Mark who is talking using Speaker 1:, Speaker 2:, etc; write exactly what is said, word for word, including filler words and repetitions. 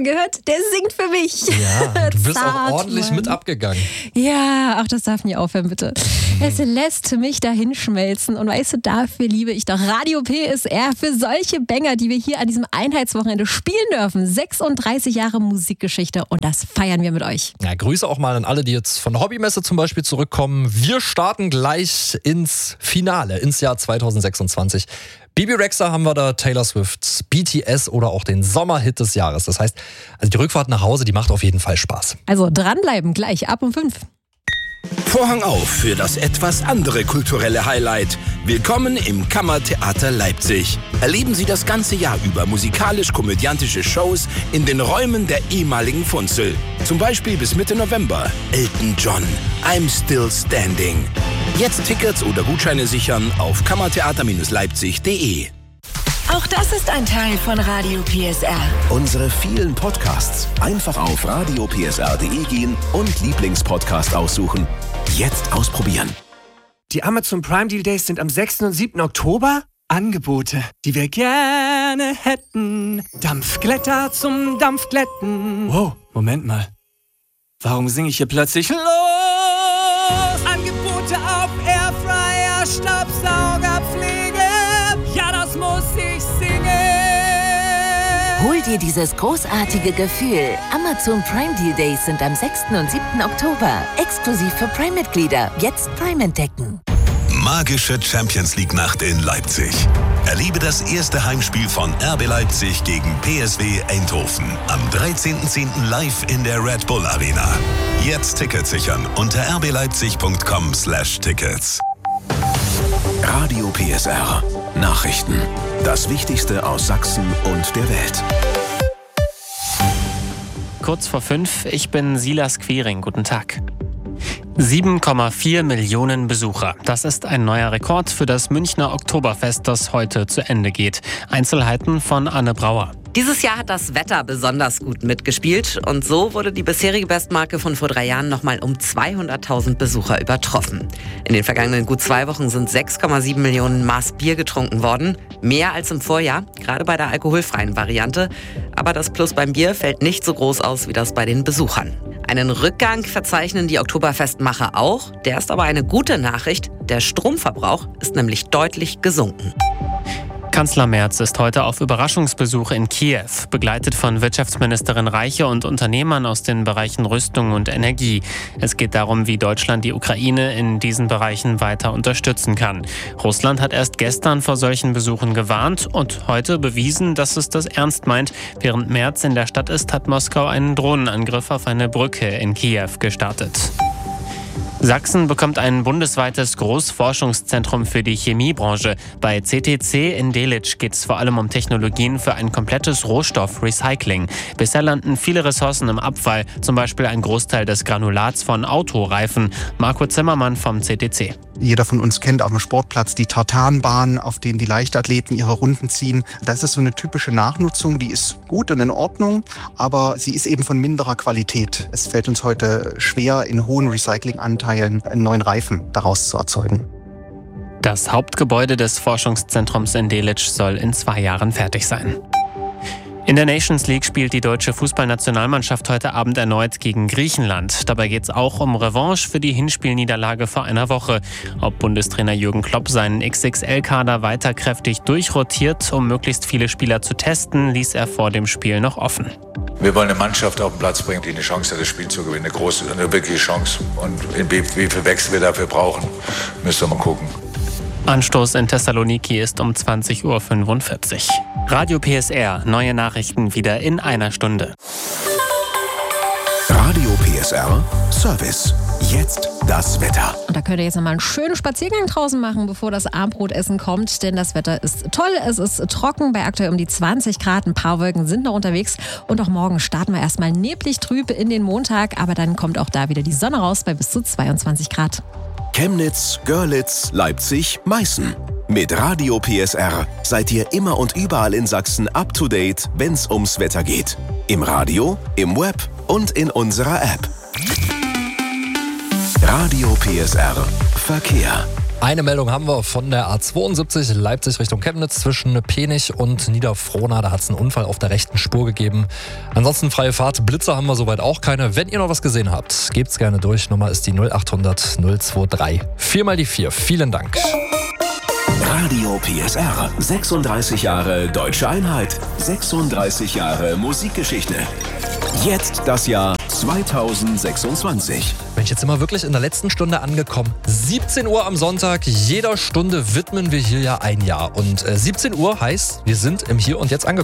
Speaker 1: Hause gehört? Der singt für mich.
Speaker 2: Ja, du bist auch ordentlich Mann. mit abgegangen.
Speaker 1: Ja, ach, das darf nie aufhören, bitte. Mhm. Es lässt mich dahin schmelzen. Und weißt du, dafür liebe ich doch Radio P S R für solche Banger, die wir hier an diesem Einheitswochenende spielen dürfen. sechsunddreißig Jahre Musikgeschichte und das feiern wir mit euch.
Speaker 2: Ja, Grüße auch mal an alle, die jetzt von der Hobbymesse zum Beispiel zurückkommen. Wir starten gleich ins Finale, ins Jahr zweitausendsechsundzwanzig. Bebe Rexha haben wir da, Taylor Swift, B T S oder auch den Sommerhit des Jahres. Das heißt, also die Rückfahrt nach Hause, die macht auf jeden Fall Spaß.
Speaker 1: Also dranbleiben, gleich ab um fünf.
Speaker 3: Vorhang auf für das etwas andere kulturelle Highlight. Willkommen im Kammertheater Leipzig. Erleben Sie das ganze Jahr über musikalisch-komödiantische Shows in den Räumen der ehemaligen Funzel. Zum Beispiel bis Mitte November Elton John, I'm Still Standing. Jetzt Tickets oder Gutscheine sichern auf kammertheater Leipzig punkt de.
Speaker 4: Auch das ist ein Teil von Radio P S R.
Speaker 5: Unsere vielen Podcasts. Einfach auf radio p s r punkt de gehen und Lieblingspodcast aussuchen. Jetzt ausprobieren.
Speaker 6: Die Amazon Prime Deal Days sind am sechsten und siebten Oktober. Angebote, die wir gerne hätten. Dampfglätter zum Dampfglätten. Wow, Moment mal. Warum singe ich hier plötzlich los? Angebote auf Airfryer, Staubsaugerpflege. Ja, das muss ich singen.
Speaker 4: Hol dir dieses großartige Gefühl. Amazon Prime Deal Days sind am sechsten und siebten Oktober. Exklusiv für Prime-Mitglieder. Jetzt Prime entdecken.
Speaker 7: Magische Champions-League-Nacht in Leipzig. Erlebe das erste Heimspiel von R B Leipzig gegen P S V Eindhoven. Am dreizehnten zehnten live in der Red Bull Arena. Jetzt Tickets sichern unter r b leipzig punkt com slash tickets.
Speaker 5: Radio P S R. Nachrichten. Das Wichtigste aus Sachsen und der Welt.
Speaker 8: Kurz vor fünf, ich bin Silas Quiring. Guten Tag. sieben Komma vier Millionen Besucher. Das ist ein neuer Rekord für das Münchner Oktoberfest, das heute zu Ende geht. Einzelheiten von Anne Brauer.
Speaker 9: Dieses Jahr hat das Wetter besonders gut mitgespielt und so wurde die bisherige Bestmarke von vor drei Jahren nochmal um zweihunderttausend Besucher übertroffen. In den vergangenen gut zwei Wochen sind sechs Komma sieben Millionen Maß Bier getrunken worden. Mehr als im Vorjahr, gerade bei der alkoholfreien Variante. Aber das Plus beim Bier fällt nicht so groß aus wie das bei den Besuchern. Einen Rückgang verzeichnen die Oktoberfestmacher auch. Der ist aber eine gute Nachricht. Der Stromverbrauch ist nämlich deutlich gesunken.
Speaker 8: Kanzler Merz ist heute auf Überraschungsbesuch in Kiew, begleitet von Wirtschaftsministerin Reiche und Unternehmern aus den Bereichen Rüstung und Energie. Es geht darum, wie Deutschland die Ukraine in diesen Bereichen weiter unterstützen kann. Russland hat erst gestern vor solchen Besuchen gewarnt und heute bewiesen, dass es das ernst meint. Während Merz in der Stadt ist, hat Moskau einen Drohnenangriff auf eine Brücke in Kiew gestartet. Sachsen bekommt ein bundesweites Großforschungszentrum für die Chemiebranche. Bei C T C in Delitzsch geht es vor allem um Technologien für ein komplettes Rohstoffrecycling. Bisher landen viele Ressourcen im Abfall, zum Beispiel ein Großteil des Granulats von Autoreifen. Marco Zimmermann vom C T C.
Speaker 10: Jeder von uns kennt auf dem Sportplatz die Tartanbahn, auf denen die Leichtathleten ihre Runden ziehen. Das ist so eine typische Nachnutzung, die ist gut und in Ordnung, aber sie ist eben von minderer Qualität. Es fällt uns heute schwer, in hohen Recyclinganteilen einen neuen Reifen daraus zu erzeugen.
Speaker 8: Das Hauptgebäude des Forschungszentrums in Delitzsch soll in zwei Jahren fertig sein. In der Nations League spielt die deutsche Fußballnationalmannschaft heute Abend erneut gegen Griechenland. Dabei geht es auch um Revanche für die Hinspielniederlage vor einer Woche. Ob Bundestrainer Jürgen Klopp seinen X X L-Kader weiter kräftig durchrotiert, um möglichst viele Spieler zu testen, ließ er vor dem Spiel noch offen.
Speaker 11: Wir wollen eine Mannschaft auf den Platz bringen, die eine Chance hat, das Spiel zu gewinnen. Eine große, eine wirkliche Chance. Und wie viel Wechsel wir dafür brauchen, müssen wir mal gucken.
Speaker 8: Anstoß in Thessaloniki ist um zwanzig Uhr fünfundvierzig. Radio P S R, neue Nachrichten wieder in einer Stunde.
Speaker 5: Radio P S R, Service. Jetzt das Wetter.
Speaker 1: Und da könnt ihr jetzt nochmal einen schönen Spaziergang draußen machen, bevor das Abendbrotessen kommt. Denn das Wetter ist toll, es ist trocken, bei aktuell um die zwanzig Grad. Ein paar Wolken sind noch unterwegs. Und auch morgen starten wir erstmal neblig trüb in den Montag. Aber dann kommt auch da wieder die Sonne raus bei bis zu zweiundzwanzig Grad.
Speaker 5: Chemnitz, Görlitz, Leipzig, Meißen. Mit Radio P S R seid ihr immer und überall in Sachsen up to date, wenn's ums Wetter geht. Im Radio, im Web und in unserer App. Radio P S R Verkehr.
Speaker 2: Eine Meldung haben wir von der A zweiundsiebzig Leipzig Richtung Chemnitz zwischen Penich und Niederfrohna. Da hat es einen Unfall auf der rechten Spur gegeben. Ansonsten freie Fahrt. Blitzer haben wir soweit auch keine. Wenn ihr noch was gesehen habt, gebt's gerne durch. Nummer ist die null acht hundert null drei. Viermal die vier. Vielen Dank.
Speaker 5: Radio P S R. sechsunddreißig Jahre Deutsche Einheit. sechsunddreißig Jahre Musikgeschichte. Jetzt das Jahr zweitausendsechsundzwanzig.
Speaker 2: Mensch, jetzt sind wir wirklich in der letzten Stunde angekommen. siebzehn Uhr am Sonntag. Jeder Stunde widmen wir hier ja ein Jahr. Und äh, siebzehn Uhr heißt, wir sind im Hier und Jetzt angekommen.